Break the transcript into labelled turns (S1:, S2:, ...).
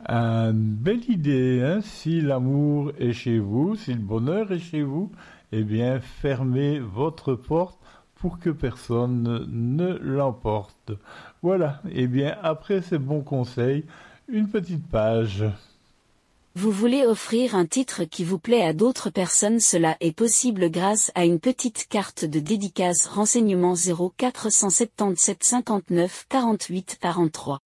S1: Belle idée, hein? Si l'amour est chez vous, si le bonheur est chez vous, eh bien, fermez votre porte pour que personne ne l'emporte. Voilà, eh bien, après ces bons conseils, une petite page.
S2: Vous voulez offrir un titre qui vous plaît à d'autres personnes, cela est possible grâce à une petite carte de dédicace. Renseignements 0477 59 48 43.